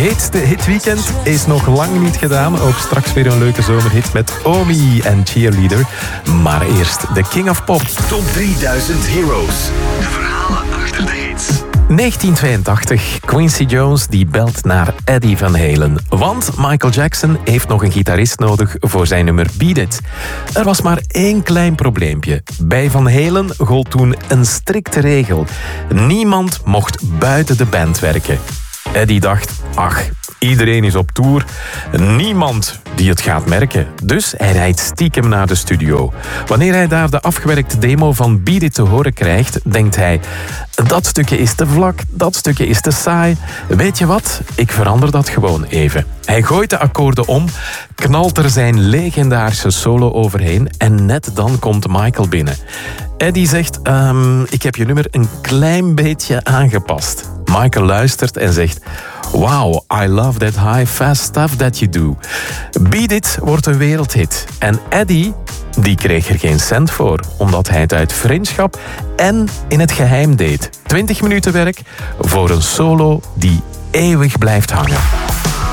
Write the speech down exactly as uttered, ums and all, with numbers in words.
heetste hitweekend is nog lang niet gedaan. Ook straks weer een leuke zomerhit met Omi en Cheerleader. Maar eerst de King of Pop. Top drieduizend Heroes. De verhalen achter de hits. negentien tweeëntachtig. Quincy Jones die belt naar Eddie Van Halen. Want Michael Jackson heeft nog een gitarist nodig voor zijn nummer Beat It. Er was maar één klein probleempje. Bij Van Halen gold toen een strikte regel. Niemand mocht buiten de band werken. Eddie dacht, ach, iedereen is op tour. Niemand die het gaat merken. Dus hij rijdt stiekem naar de studio. Wanneer hij daar de afgewerkte demo van Beat It te horen krijgt, denkt hij, dat stukje is te vlak, dat stukje is te saai. Weet je wat? Ik verander dat gewoon even. Hij gooit de akkoorden om, knalt er zijn legendarische solo overheen en net dan komt Michael binnen. Eddie zegt, um, ik heb je nummer een klein beetje aangepast. Michael luistert en zegt, wow, I love that high fast stuff that you do. Beat It wordt een wereldhit. En Eddie, die kreeg er geen cent voor, omdat hij het uit vriendschap en in het geheim deed. twintig minuten werk voor een solo die eeuwig blijft hangen.